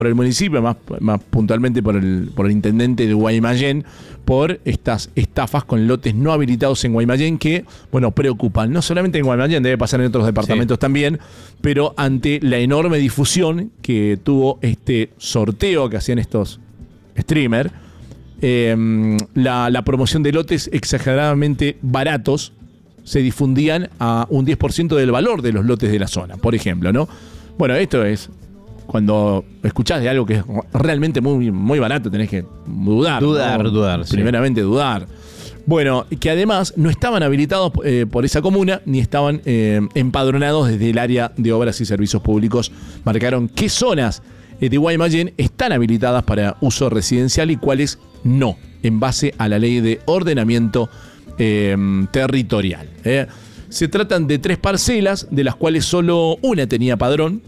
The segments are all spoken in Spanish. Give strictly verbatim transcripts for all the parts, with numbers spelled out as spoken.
por el municipio, más, más puntualmente por el, por el intendente de Guaymallén, por estas estafas con lotes no habilitados en Guaymallén que, bueno, preocupan. No solamente en Guaymallén, debe pasar en otros departamentos sí. también, pero ante la enorme difusión que tuvo este sorteo que hacían estos streamers, eh, la, la promoción de lotes exageradamente baratos se difundían a un diez por ciento del valor de los lotes de la zona, por ejemplo, ¿no? Bueno, esto es... Cuando escuchás de algo que es realmente muy, muy barato, tenés que dudar. Dudar, ¿no? dudar. Primeramente sí. dudar. Bueno, que además no estaban habilitados eh, por esa comuna, ni estaban eh, empadronados desde el área de obras y servicios públicos. Marcaron qué zonas eh, de Guaymallén están habilitadas para uso residencial y cuáles no, en base a la ley de ordenamiento eh, territorial. Eh. Se tratan de tres parcelas, de las cuales solo una tenía padrón.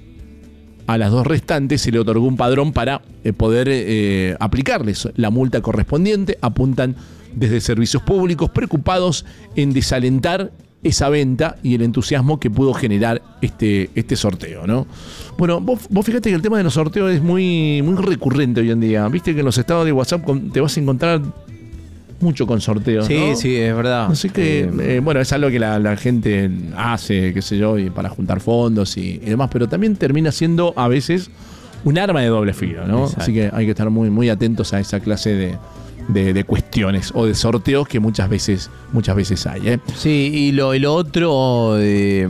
A las dos restantes se le otorgó un padrón para eh, poder eh, aplicarles la multa correspondiente. Apuntan desde servicios públicos preocupados en desalentar esa venta y el entusiasmo que pudo generar este, este sorteo, ¿no? Bueno, vos, vos fíjate que el tema de los sorteos es muy, muy recurrente hoy en día. Viste que en los estados de WhatsApp te vas a encontrar mucho con sorteos, sí, ¿no? Sí, es verdad. Así que, eh, eh, bueno, es algo que la, la gente hace, qué sé yo, y para juntar fondos y, y demás, pero también termina siendo a veces un arma de doble filo, ¿no? Exacto. Así que hay que estar muy, muy atentos a esa clase de, de, de cuestiones o de sorteos que muchas veces, muchas veces hay, ¿eh? Sí, y lo, y lo otro... Eh,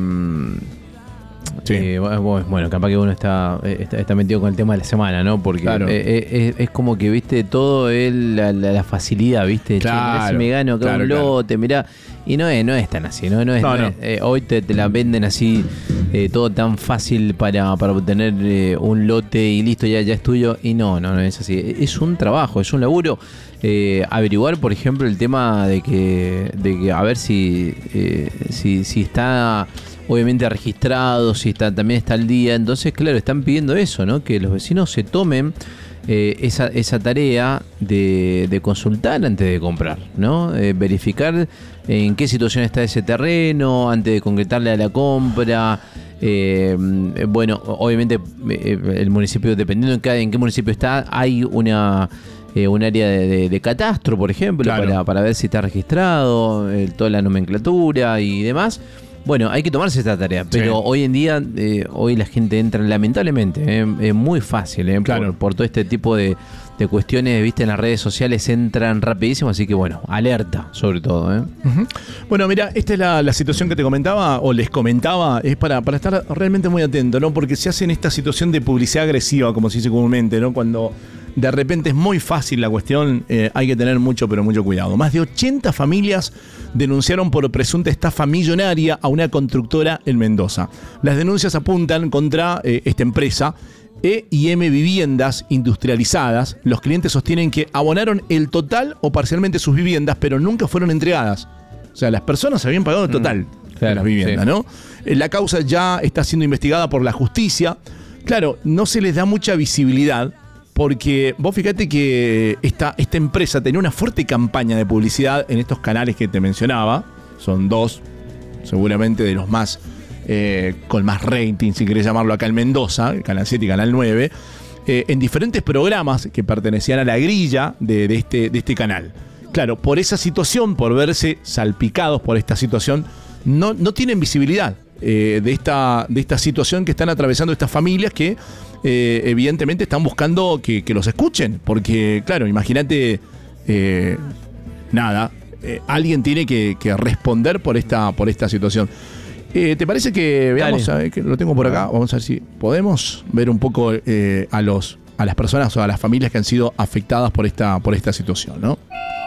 Sí. Eh, bueno, capaz que uno está, está, está metido con el tema de la semana, ¿no? Porque claro. eh, es, es como que, viste, todo es la, la, la facilidad, viste. Claro, che, mirá si me gano acá claro, un lote, claro. mirá. Y no es, no es tan así, ¿no? no, es, no, no. Eh, hoy te, te la venden así, eh, todo tan fácil para, para obtener eh, un lote y listo, ya, ya es tuyo. Y no, no, no es así. Es un trabajo, es un laburo. Eh, averiguar, por ejemplo, el tema de que, de que a ver si, eh, si, si está... obviamente registrado, si está, también está al día. Entonces, claro, están pidiendo eso, ¿no? Que los vecinos se tomen eh, esa, esa tarea de, de consultar antes de comprar, ¿no? Eh, verificar en qué situación está ese terreno antes de concretarle a la compra. Eh, bueno, obviamente eh, el municipio, dependiendo en, cada, en qué municipio está, hay una... Eh, un área de, de, de catastro, por ejemplo, claro. para, para ver si está registrado, eh, toda la nomenclatura y demás. Bueno, hay que tomarse esta tarea, pero sí. hoy en día, eh, hoy la gente entra, lamentablemente, eh, es muy fácil, eh, claro. por, por todo este tipo de, de cuestiones, viste, en las redes sociales entran rapidísimo, así que bueno, alerta sobre todo. Eh. Uh-huh. Bueno, mira, esta es la, la situación que te comentaba, o les comentaba, es para, para estar realmente muy atento, ¿no? Porque se hace en esta situación de publicidad agresiva, como se dice comúnmente, ¿no? Cuando de repente es muy fácil la cuestión, eh, hay que tener mucho, pero mucho cuidado. Más de ochenta familias denunciaron por presunta estafa millonaria a una constructora en Mendoza. Las denuncias apuntan contra eh, esta empresa, E y M Viviendas Industrializadas. Los clientes sostienen que abonaron el total o parcialmente sus viviendas, pero nunca fueron entregadas. O sea, las personas habían pagado el total mm, claro, de las viviendas, sí. ¿no? La causa ya está siendo investigada por la justicia. Claro, no se les da mucha visibilidad, porque vos fíjate que esta, esta empresa tenía una fuerte campaña de publicidad en estos canales que te mencionaba. Son dos, seguramente de los más, eh, con más rating, si querés llamarlo acá en Mendoza, Canal siete y Canal nueve, eh, en diferentes programas que pertenecían a la grilla de, de, este, de este canal. Claro, por esa situación, por verse salpicados por esta situación, no, no tienen visibilidad eh, de, esta, de esta situación que están atravesando estas familias que eh, evidentemente están buscando que, que los escuchen. Porque, claro, imagínate, eh, nada, eh, alguien tiene que, que responder por esta, por esta situación. Eh, ¿Te parece que veamos, a ver, que lo tengo por acá? Vamos a ver si podemos ver un poco eh, a, los, a las personas o a las familias que han sido afectadas por esta, por esta situación, ¿no?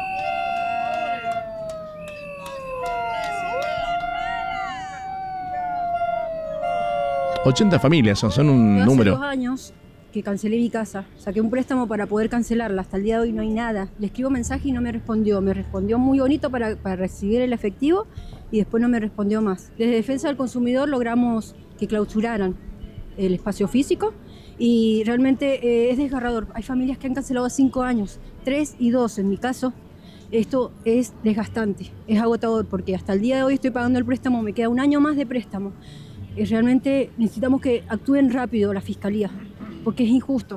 ochenta familias, son, son un Yo número. Hace dos años que cancelé mi casa. Saqué un préstamo para poder cancelarla. Hasta el día de hoy no hay nada. Le escribo mensaje y no me respondió. Me respondió muy bonito para, para recibir el efectivo y después no me respondió más. Desde Defensa del Consumidor logramos que clausuraran el espacio físico y realmente eh, es desgarrador. Hay familias que han cancelado cinco años, tres y dos en mi caso. Esto es desgastante, es agotador porque hasta el día de hoy estoy pagando el préstamo, me queda un año más de préstamo. Y realmente necesitamos que actúen rápido la Fiscalía, porque es injusto.